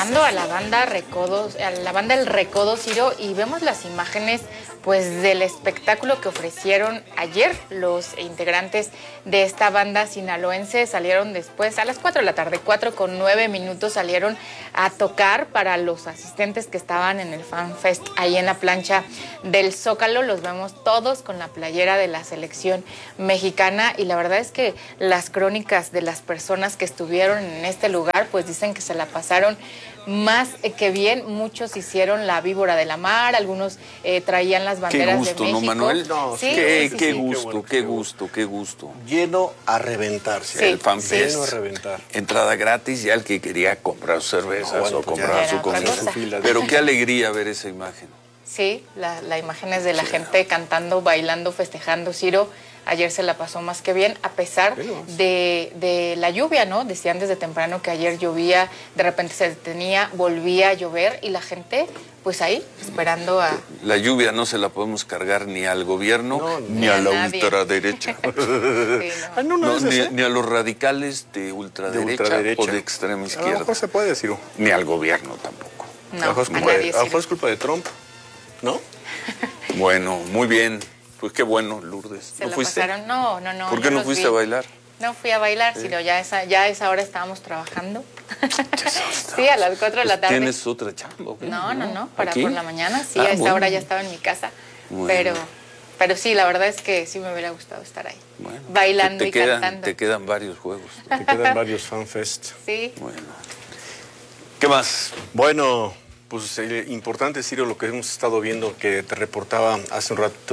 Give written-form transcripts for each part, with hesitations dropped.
escuchando a la banda El Recodo, Ciro, y vemos las imágenes pues del espectáculo que ofrecieron ayer los integrantes de esta banda sinaloense. Salieron después a las 4 de la tarde, 4:09 salieron a tocar para los asistentes que estaban en el Fan Fest ahí en la plancha del Zócalo. Los vemos todos con la playera de la selección mexicana, y la verdad es que las crónicas de las personas que estuvieron en este lugar pues dicen que se la pasaron más que bien. Muchos hicieron la víbora de la mar, algunos traían las banderas de México. Qué gusto, ¿no, Manuel? No, sí, qué gusto. Lleno a reventarse. Sí, el Fan Fest. Lleno a reventar. Entrada gratis, ya el que quería comprar sus cervezas o comprar su comida. cosa. Pero qué alegría ver esa imagen. Sí, la imagen es de la gente cantando, bailando, festejando. Ciro ayer se la pasó más que bien, a pesar de la lluvia, ¿no? Decían desde temprano que ayer llovía, de repente se detenía, volvía a llover, y la gente, pues ahí, esperando a... La lluvia no se la podemos cargar ni al gobierno, ni a la ultraderecha. Sí, no. Ni a los radicales de ultraderecha o de extrema izquierda. A lo mejor se puede decir. Ni al gobierno tampoco. No, A lo mejor es culpa de Trump, ¿no? Bueno, muy bien. Pues qué bueno, Lourdes. Se ¿No la fuiste? pasaron, no. ¿Por qué no fuiste a bailar? No fui a bailar, sino ya a esa hora estábamos trabajando. Sí, a las 4 de la tarde. ¿Tienes otra chamba o qué? No, por la mañana, sí, Ah, a esa bueno. hora ya estaba en mi casa. Bueno. Pero sí, la verdad es que sí me hubiera gustado estar ahí, Bueno, bailando y cantando. Te quedan varios juegos. Te quedan varios FanFest. Sí. Bueno. ¿Qué más? Bueno, pues importante, Ciro, lo que hemos estado viendo, que te reportaba hace un rato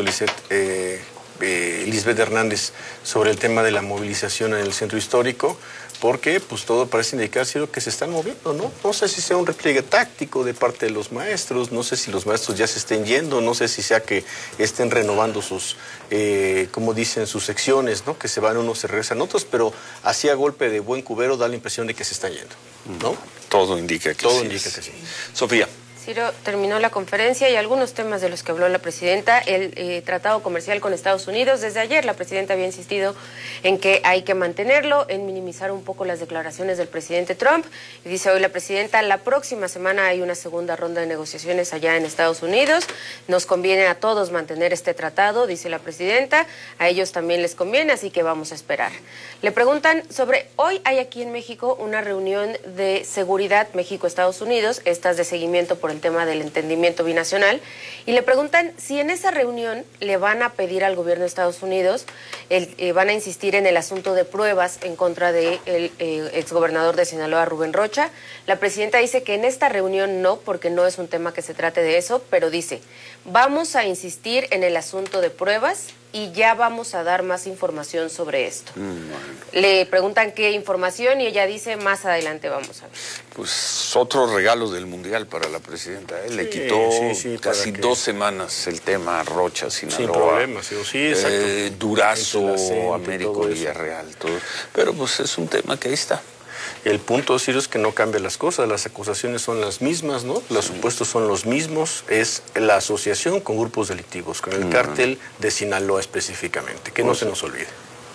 Lisbeth Hernández, sobre el tema de la movilización en el centro histórico, porque pues todo parece indicar, Ciro, que se están moviendo, ¿no? No sé si sea un repliegue táctico de parte de los maestros, no sé si los maestros ya se estén yendo, no sé si sea que estén renovando sus, como dicen, sus secciones, ¿no? Que se van unos, se regresan otros, pero así a golpe de buen cubero da la impresión de que se están yendo, ¿no? Todo indica que sí. Sofía. Ciro, terminó la conferencia y algunos temas de los que habló la presidenta. El tratado comercial con Estados Unidos. Desde ayer la presidenta había insistido en que hay que mantenerlo, en minimizar un poco las declaraciones del presidente Trump. Y dice hoy la presidenta, la próxima semana hay una segunda ronda de negociaciones allá en Estados Unidos. Nos conviene a todos mantener este tratado, dice la presidenta. A ellos también les conviene, así que vamos a esperar. Le preguntan sobre, hoy hay aquí en México una reunión de seguridad México-Estados Unidos, estas de seguimiento por el tema del entendimiento binacional, y le preguntan si en esa reunión le van a pedir al gobierno de Estados Unidos, van a insistir en el asunto de pruebas en contra del exgobernador de Sinaloa, Rubén Rocha. La presidenta dice que en esta reunión no, porque no es un tema que se trate de eso, pero dice, vamos a insistir en el asunto de pruebas y ya vamos a dar más información sobre esto. Le preguntan qué información y ella dice, más adelante vamos a ver. Pues otro regalo del Mundial para la presidenta. Le quitó casi 2 semanas el tema Rocha, Sinaloa. Sin problemas, sí, exacto. Durazo, Américo, Villarreal, todo. Pero pues es un tema que ahí está. El punto, Ciro, es que no cambian las cosas, las acusaciones son las mismas, ¿no? Los supuestos son los mismos, es la asociación con grupos delictivos, con el cártel de Sinaloa específicamente, que no se nos olvide.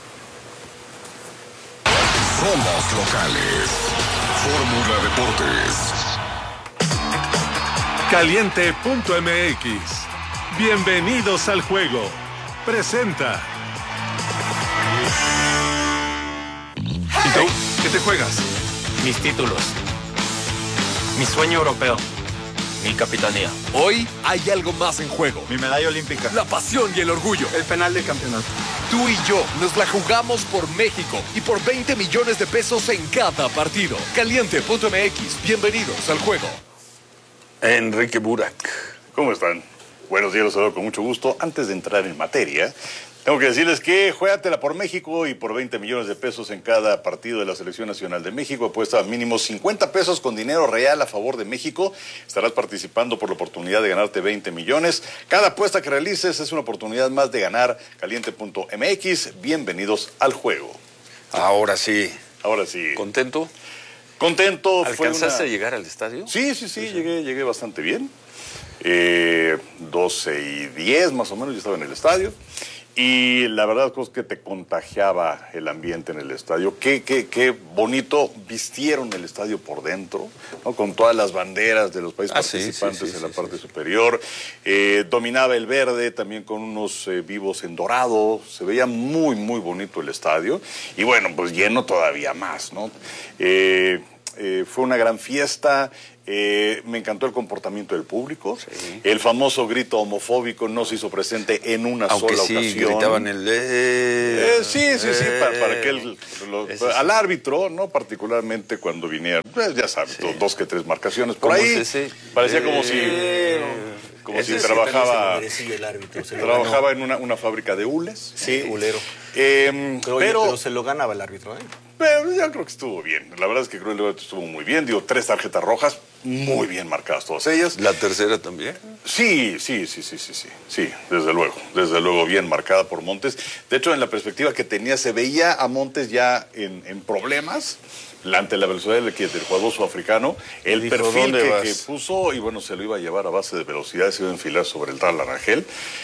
Somos locales. Fórmula Deportes. Caliente.mx. Bienvenidos al juego. Presenta. ¿Y tú? ¿Qué te juegas? Mis títulos, mi sueño europeo, mi capitanía. Hoy hay algo más en juego. Mi medalla olímpica. La pasión y el orgullo. El penal de campeonato. Tú y yo nos la jugamos por México y por 20 millones de pesos en cada partido. Caliente.mx. Bienvenidos al juego. Enrique Burak. ¿Cómo están? Buenos días, los saludo con mucho gusto. Antes de entrar en materia, tengo que decirles que juégatela por México y por 20 millones de pesos en cada partido de la Selección Nacional de México. Apuesta a mínimo 50 pesos con dinero real a favor de México. Estarás participando por la oportunidad de ganarte 20 millones. Cada apuesta que realices es una oportunidad más de ganar. Caliente.mx. Bienvenidos al juego. Ahora sí. Ahora sí. ¿Contento? Contento. ¿Alcanzaste a llegar al estadio? Sí, llegué bastante bien. 12:10 más o menos, yo estaba en el estadio. Y la verdad es que te contagiaba el ambiente en el estadio. Qué bonito vistieron el estadio por dentro, ¿no? Con todas las banderas de los países participantes en la parte superior. Dominaba el verde, también con unos vivos en dorado. Se veía muy, muy bonito el estadio. Y bueno, pues lleno todavía más, ¿no? Fue una gran fiesta. Me encantó el comportamiento del público. Sí. El famoso grito homofóbico no se hizo presente en una sola ocasión. Gritaban el... para que al árbitro, ¿no? Particularmente cuando vinieron, pues ya sabes, 2 que 3 marcaciones por ahí. Parecía como si trabajaba en una fábrica de hules. Sí, hulero. Pero se lo ganaba el árbitro, ¿eh? Pero yo creo que estuvo bien. La verdad es que creo que estuvo muy bien. 3 tarjetas rojas, muy bien marcadas todas ellas. ¿La tercera también? Sí, desde luego bien marcada por Montes. De hecho, en la perspectiva que tenía, se veía a Montes ya en problemas ante la velocidad del jugador sudafricano. El perfil que puso, y bueno, se lo iba a llevar a base de velocidad, se iba a enfilar sobre el Darlan Rangel.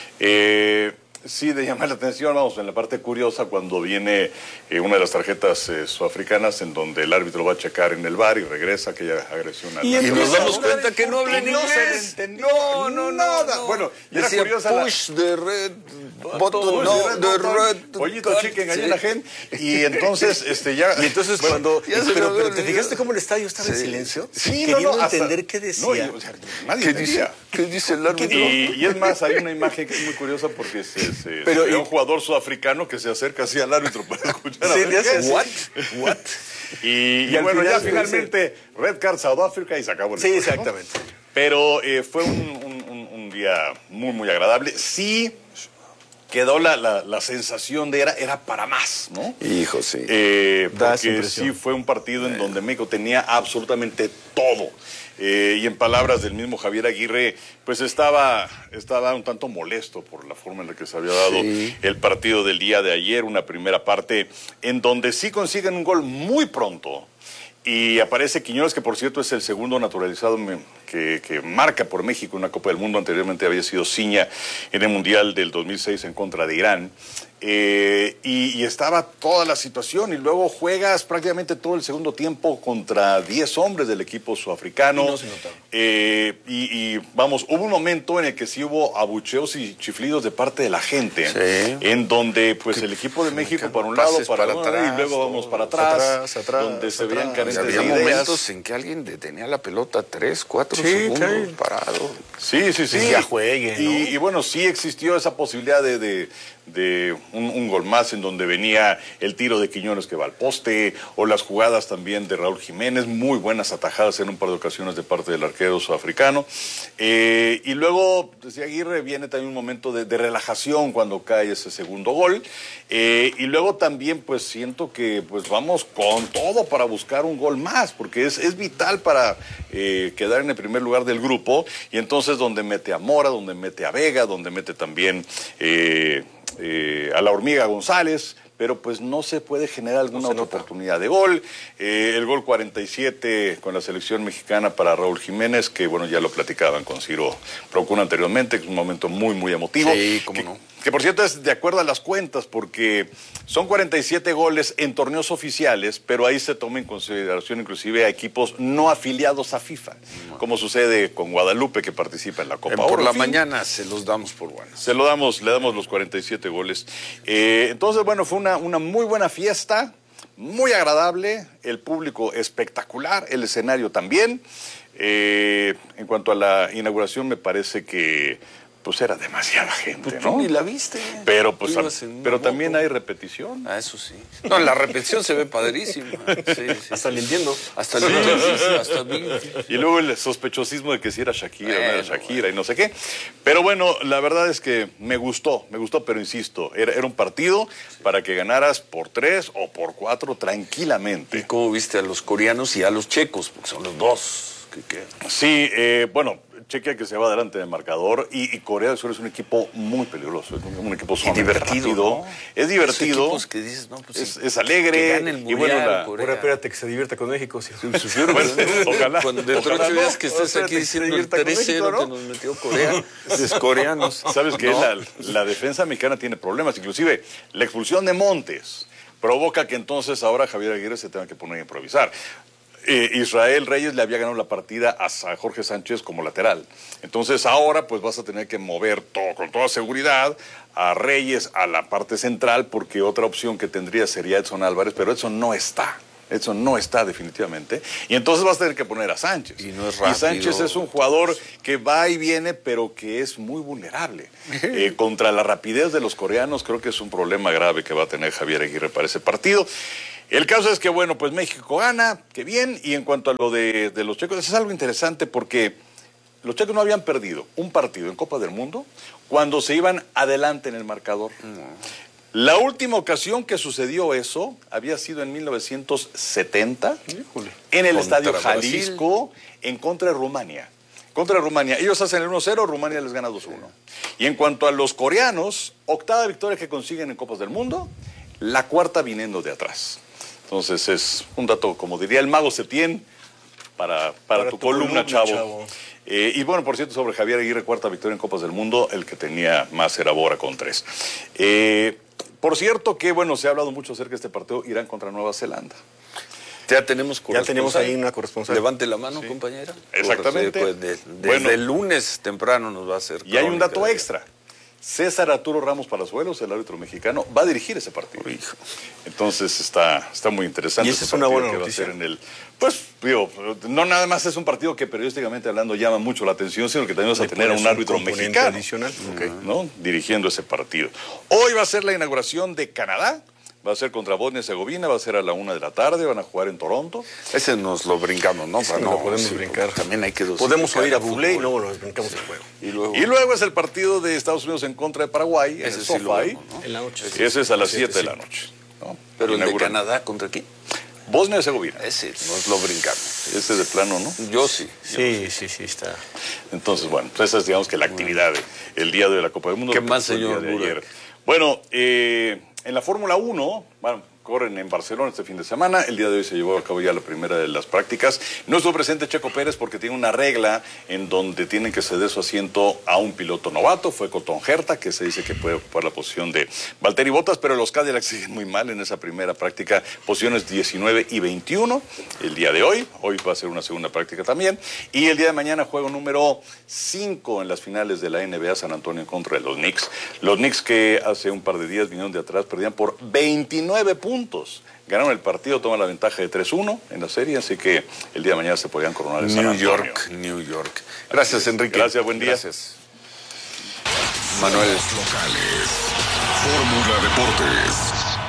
Sí, de llamar la atención, vamos, en la parte curiosa, cuando viene una de las tarjetas sudafricanas en donde el árbitro va a checar en el VAR y regresa aquella agresión. Y nos damos cuenta que no habla en inglés. No se entendió nada. Bueno, y era curiosa push the red button, the red pollito chicken, gallina gen. Y entonces, Y entonces cuando... Pero te fijaste cómo el estadio estaba en silencio. Sí, queriendo entender qué decía. Nadie entendía. ¿Qué dice el árbitro? Y es más, hay una imagen que es muy curiosa porque pero hay un jugador sudafricano que se acerca así al árbitro para escuchar a ¿What? Y bueno, ya finalmente Red Card Sudáfrica y se acabó el juego, exactamente. ¿no? Pero fue un día muy, muy agradable. Sí quedó la sensación de era para más, ¿no? Hijo, sí. Porque sí fue un partido en donde México tenía absolutamente todo. Y en palabras del mismo Javier Aguirre, pues estaba un tanto molesto por la forma en la que se había dado el partido del día de ayer, una primera parte en donde sí consiguen un gol muy pronto. Y aparece Quiñones, que por cierto es el segundo naturalizado que marca por México una Copa del Mundo. Anteriormente había sido Ciña en el Mundial del 2006 en contra de Irán. Y estaba toda la situación, y luego juegas prácticamente todo el segundo tiempo contra 10 hombres del equipo sudafricano. Y no se notaba. Y vamos, hubo un momento en el que sí hubo abucheos y chiflidos de parte de la gente, en donde pues el equipo de México para un lado, para atrás, y luego vamos para atrás, donde se veían carentes de ideas. Había momentos en que alguien detenía la pelota 3, 4 segundos parado. Sí. Ya juegue, ¿no? Y bueno, sí existió esa posibilidad de un gol más, en donde venía el tiro de Quiñones que va al poste, o las jugadas también de Raúl Jiménez, muy buenas atajadas en un par de ocasiones de parte del arquero sudafricano. Y luego, decía Aguirre, viene también un momento de relajación cuando cae ese segundo gol. Y luego también pues siento que pues vamos con todo para buscar un gol más, porque es vital para quedar en el primer lugar del grupo. Y entonces donde mete a Mora, donde mete a Vega, donde mete también a la Hormiga González, pero pues no se puede generar alguna otra oportunidad de gol. El gol 47 con la selección mexicana para Raúl Jiménez, que bueno, ya lo platicaban con Ciro Procuna anteriormente, que es un momento muy, muy emotivo. Sí, cómo no. Que por cierto es de acuerdo a las cuentas, porque son 47 goles en torneos oficiales, pero ahí se toma en consideración inclusive a equipos no afiliados a FIFA, como sucede con Guadalupe, que participa en la Copa Oro. Por la mañana se los damos por buenos. Le damos los 47 goles. Entonces, bueno, fue una muy buena fiesta, muy agradable, el público espectacular, el escenario también. En cuanto a la inauguración, me parece que pues era demasiada gente, pues ¿no? Tú ni la viste. Pero pues pero también hay repetición. Ah, eso sí. No, la repetición se ve padrísima. Sí. Hasta le entiendo. Hasta le entiendo. Hasta bien. Y luego el sospechosismo de que si era Shakira o no era Shakira y no sé qué. Pero bueno, la verdad es que me gustó, pero insisto, era un partido para que ganaras por 3 o por 4 tranquilamente. ¿Y cómo viste a los coreanos y a los checos? Porque son los dos que queda. Sí, bueno, Chequia que se va adelante en el marcador y Corea del Sur es un equipo muy peligroso, es un equipo sumamente divertido, rápido. ¿no? Es divertido, Que dices, no, pues, es alegre. Que gane el mundial, y bueno, Ahora espérate que se divierta con México. Sí. Ojalá. Cuando dentro de 8 días que estés aquí diciendo el 3-0 que nos metió Corea, es coreanos. Sabes que la defensa mexicana tiene problemas, inclusive la expulsión de Montes provoca que entonces ahora Javier Aguirre se tenga que poner a improvisar. Israel Reyes le había ganado la partida a Jorge Sánchez como lateral. Entonces ahora pues vas a tener que mover todo con toda seguridad a Reyes a la parte central, porque otra opción que tendría sería Edson Álvarez, pero Edson no está. Edson no está definitivamente. Y entonces vas a tener que poner a Sánchez. Y no es rápido. Y Sánchez es un jugador que va y viene, pero que es muy vulnerable. Contra la rapidez de los coreanos, creo que es un problema grave que va a tener Javier Aguirre para ese partido. El caso es que, bueno, pues México gana, qué bien. Y en cuanto a lo de los checos, eso es algo interesante porque los checos no habían perdido un partido en Copa del Mundo cuando se iban adelante en el marcador. La última ocasión que sucedió eso había sido en 1970, en el Estadio Jalisco, en contra de Rumania. Contra Rumania. Ellos hacen el 1-0, Rumania les gana 2-1. Y en cuanto a los coreanos, octava victoria que consiguen en Copas del Mundo, la cuarta viniendo de atrás. Entonces es un dato, como diría el mago Setién, para tu columna, chavo. Y bueno, por cierto, sobre Javier Aguirre, cuarta victoria en Copas del Mundo, el que tenía más era Bora con 3. Por cierto que, bueno, se ha hablado mucho acerca de este partido Irán contra Nueva Zelanda. Ya tenemos ahí una corresponsal. Levante la mano, compañera. Exactamente. Pues, desde el lunes temprano nos va a hacer. Y hay un dato extra. César Arturo Ramos Palazuelos, el árbitro mexicano, va a dirigir ese partido. Hijo. Entonces está muy interesante. Y esa es una buena noticia. Pues, digo, no nada más es un partido que periodísticamente hablando llama mucho la atención, sino que también vas a tener a un árbitro mexicano adicional. ¿no? Dirigiendo ese partido. Hoy va a ser la inauguración de Canadá. Va a ser contra Bosnia y Herzegovina, va a ser a la 1 de la tarde, van a jugar en Toronto. Ese nos lo brincamos, ¿no? No lo podemos brincar. También hay que podemos oír a Bublé y luego nos brincamos el juego. Y luego es el partido de Estados Unidos en contra de Paraguay, ese en el sí SoFi. ¿no? En la noche. Ese es a las 7 de la noche. ¿no? Pero el de Canadá, ¿contra quién? Bosnia y Herzegovina. Ese nos lo brincamos. Ese es de plano, ¿no? Yo sí. Sí, está. Entonces, bueno, pues esa es, digamos, que la actividad el día de la Copa del Mundo. ¿Qué más, señor Burak? Bueno, en la Fórmula 1, bueno, corren en Barcelona este fin de semana. El día de hoy se llevó a cabo ya la primera de las prácticas. No estuvo presente Checo Pérez porque tiene una regla en donde tienen que ceder su asiento a un piloto novato. Fue Cotton Herta, que se dice que puede ocupar la posición de Valtteri Bottas, pero los Cadillacs siguen muy mal en esa primera práctica. Posiciones 19 y 21 el día de hoy. Hoy va a ser una segunda práctica también. Y el día de mañana juego número 5 en las finales de la NBA San Antonio en contra de los Knicks. Los Knicks que hace un par de días vinieron de atrás, perdían por 29 puntos. Ganaron el partido, toman la ventaja de 3-1 en la serie, así que el día de mañana se podrían coronar en San Antonio. New York. Gracias, Enrique. Gracias, buen día. Gracias. Manuel. Locales. Fórmula Deportes.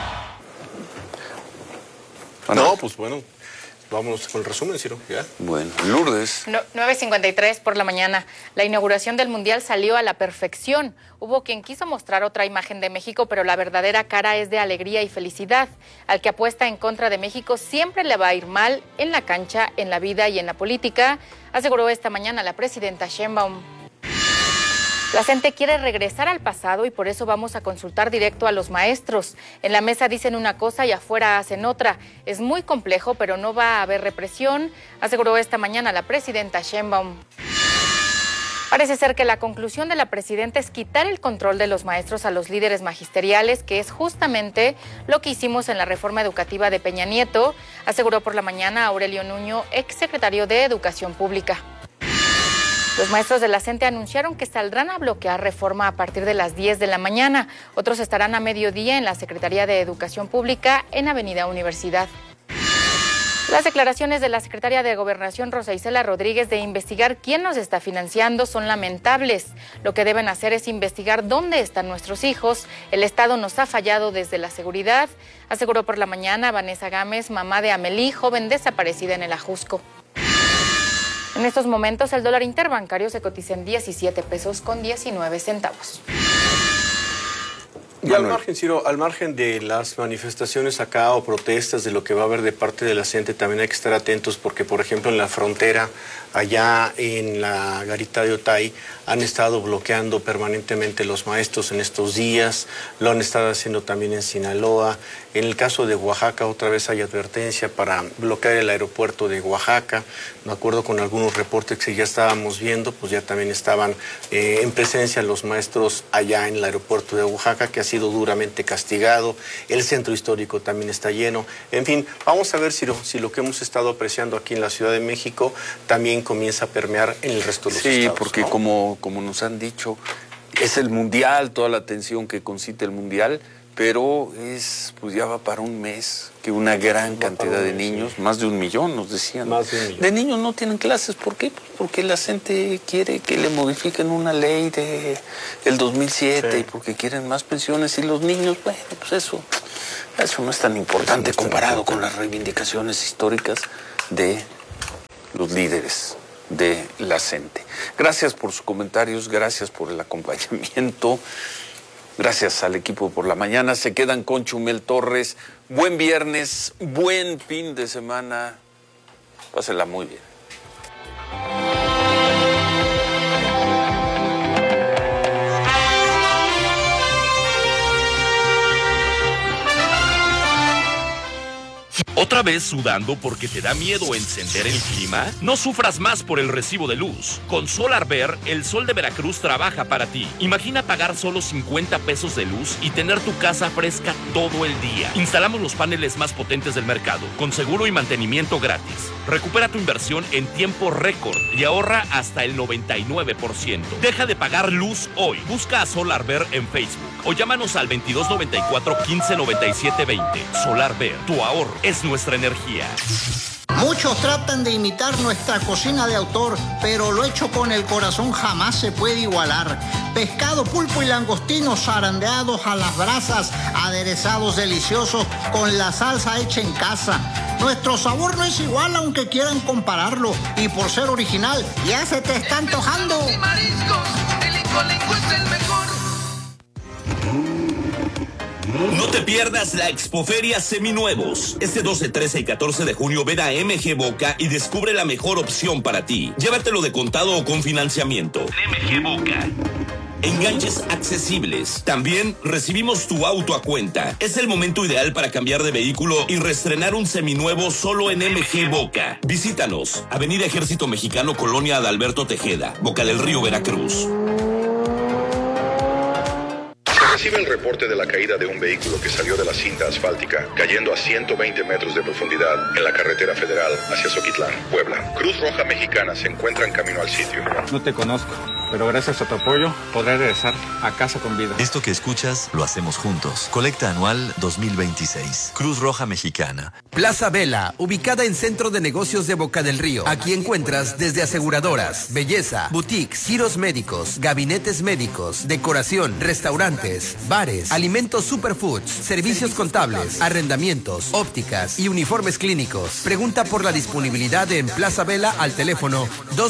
No, pues bueno, vámonos con el resumen, Ciro. ¿Ya? Bueno, Lourdes. 9:53 por la mañana. La inauguración del Mundial salió a la perfección. Hubo quien quiso mostrar otra imagen de México, pero la verdadera cara es de alegría y felicidad. Al que apuesta en contra de México siempre le va a ir mal en la cancha, en la vida y en la política, aseguró esta mañana la presidenta Sheinbaum. La gente quiere regresar al pasado y por eso vamos a consultar directo a los maestros. En la mesa dicen una cosa y afuera hacen otra. Es muy complejo, pero no va a haber represión, aseguró esta mañana la presidenta Sheinbaum. Parece ser que la conclusión de la presidenta es quitar el control de los maestros a los líderes magisteriales, que es justamente lo que hicimos en la reforma educativa de Peña Nieto, aseguró por la mañana Aurelio Nuño, exsecretario de Educación Pública. Los maestros de la CENTE anunciaron que saldrán a bloquear reforma a partir de las 10 de la mañana. Otros estarán a mediodía en la Secretaría de Educación Pública en Avenida Universidad. Las declaraciones de la secretaria de Gobernación, Rosa Isela Rodríguez, de investigar quién nos está financiando son lamentables. Lo que deben hacer es investigar dónde están nuestros hijos. El Estado nos ha fallado desde la seguridad, aseguró por la mañana Vanessa Gámez, mamá de Amelí, joven desaparecida en el Ajusco. En estos momentos el dólar interbancario se cotiza en 17 pesos con 19 centavos. Y al margen, Ciro, al margen de las manifestaciones acá o protestas de lo que va a haber de parte de la gente, también hay que estar atentos porque, por ejemplo, en la frontera, allá en la garita de Otay, han estado bloqueando permanentemente los maestros en estos días, lo han estado haciendo también en Sinaloa. En el caso de Oaxaca, otra vez hay advertencia para bloquear el aeropuerto de Oaxaca. De acuerdo con algunos reportes que ya estábamos viendo, pues ya también estaban en presencia los maestros allá en el aeropuerto de Oaxaca, que ha sido duramente castigado. El centro histórico también está lleno. En fin, vamos a ver si lo que hemos estado apreciando aquí en la Ciudad de México también comienza a permear en el resto de los estados. Sí, porque ¿no? como nos han dicho, es el Mundial, toda la atención que concita el Mundial, pero pues ya va para un mes que una gran cantidad de niños, más de 1 millón nos decían, más de 1 millón. De niños no tienen clases. ¿Por qué? Pues porque la gente quiere que le modifiquen una ley del 2007 sí. Y porque quieren más pensiones y los niños, bueno, pues eso no es tan importante comparado con las reivindicaciones históricas de los líderes de la gente. Gracias por sus comentarios, gracias por el acompañamiento. Gracias al equipo por la mañana. Se quedan con Chumel Torres. Buen viernes, buen fin de semana. Pásenla muy bien. ¿Otra vez sudando porque te da miedo encender el clima? No sufras más por el recibo de luz. Con SolarBer, el sol de Veracruz trabaja para ti. Imagina pagar solo 50 pesos de luz y tener tu casa fresca todo el día. Instalamos los paneles más potentes del mercado, con seguro y mantenimiento gratis. Recupera tu inversión en tiempo récord y ahorra hasta el 99%. Deja de pagar luz hoy. Busca a SolarBer en Facebook o llámanos al 2294 1597 20. SolarBer, tu ahorro es nuestra energía. Muchos tratan de imitar nuestra cocina de autor, pero lo hecho con el corazón jamás se puede igualar. Pescado, pulpo y langostinos zarandeados a las brasas, aderezados deliciosos con la salsa hecha en casa. Nuestro sabor no es igual aunque quieran compararlo, y por ser original ya se te está antojando. Y mariscos, el Icolenco es el mejor. No te pierdas la Expoferia Seminuevos. Este 12, 13 y 14 de junio ven a MG Boca y descubre la mejor opción para ti. Llévatelo de contado o con financiamiento. MG Boca. Enganches accesibles. También recibimos tu auto a cuenta. Es el momento ideal para cambiar de vehículo y reestrenar un seminuevo solo en MG Boca. Visítanos. Avenida Ejército Mexicano, Colonia Adalberto Tejeda, Boca del Río, Veracruz. Recibe el reporte de la caída de un vehículo que salió de la cinta asfáltica, cayendo a 120 metros de profundidad en la carretera federal hacia Zoquitlán, Puebla. Cruz Roja Mexicana se encuentra en camino al sitio. No te conozco, pero gracias a tu apoyo podré regresar a casa con vida. Esto que escuchas lo hacemos juntos. Colecta anual 2026. Cruz Roja Mexicana. Plaza Vela, ubicada en Centro de Negocios de Boca del Río. Aquí encuentras desde aseguradoras, belleza, boutiques, giros médicos, gabinetes médicos, decoración, restaurantes, bares, alimentos superfoods, servicios contables, arrendamientos, ópticas y uniformes clínicos. Pregunta por la disponibilidad en Plaza Vela al teléfono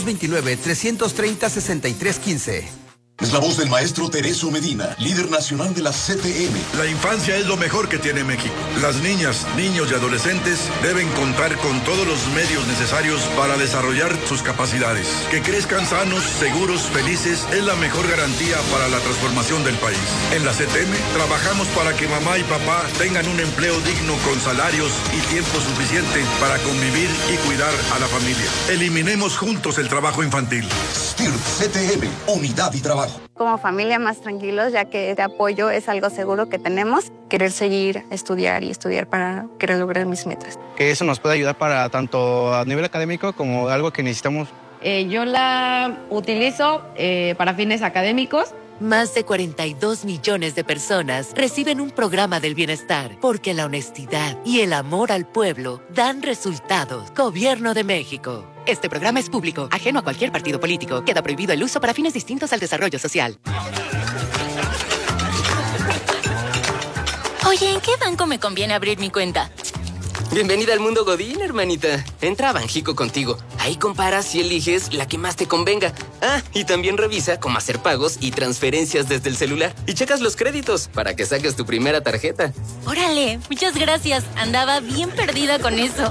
229-330-6315. Es la voz del maestro Tereso Medina, líder nacional de la CTM. La infancia es lo mejor que tiene México. Las niñas, niños y adolescentes deben contar con todos los medios necesarios para desarrollar sus capacidades. Que crezcan sanos, seguros, felices es la mejor garantía para la transformación del país. En la CTM trabajamos para que mamá y papá tengan un empleo digno con salarios y tiempo suficiente para convivir y cuidar a la familia. Eliminemos juntos el trabajo infantil. SPIRT CTM, unidad y trabajo. Como familia más tranquilos, ya que este apoyo es algo seguro que tenemos. Querer seguir, estudiar para querer lograr mis metas. Que eso nos puede ayudar para tanto a nivel académico como algo que necesitamos. Yo la utilizo para fines académicos. Más de 42 millones de personas reciben un programa del bienestar porque la honestidad y el amor al pueblo dan resultados. Gobierno de México. Este programa es público, ajeno a cualquier partido político. Queda prohibido el uso para fines distintos al desarrollo social. Oye, ¿en qué banco me conviene abrir mi cuenta? Bienvenida al mundo Godín, hermanita. Entra a Banjico Contigo. Ahí comparas y eliges la que más te convenga. Ah, y también revisa cómo hacer pagos y transferencias desde el celular. Y checas los créditos para que saques tu primera tarjeta. Órale, muchas gracias. Andaba bien perdida con eso.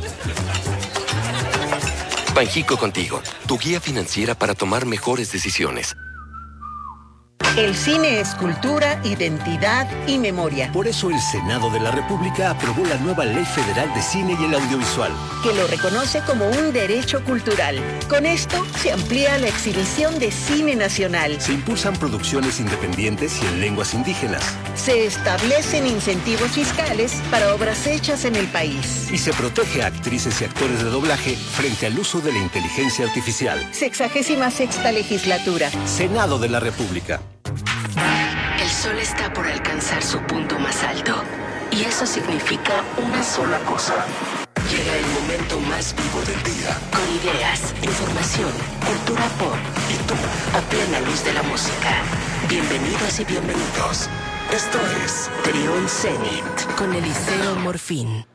Banjico Contigo, tu guía financiera para tomar mejores decisiones. El cine es cultura, identidad y memoria. Por eso el Senado de la República aprobó la nueva Ley Federal de Cine y el Audiovisual, que lo reconoce como un derecho cultural. Con esto se amplía la exhibición de cine nacional. Se impulsan producciones independientes y en lenguas indígenas. Se establecen incentivos fiscales para obras hechas en el país. Y se protege a actrices y actores de doblaje frente al uso de la inteligencia artificial. 66ª legislatura. Senado de la República. El sol está por alcanzar su punto más alto. Y eso significa una sola cosa. Llega el momento más vivo del día. Con ideas, información, cultura pop y tú a plena luz de la música. Bienvenidos y bienvenidos. Esto es Trión Zenit con Eliseo Morfín.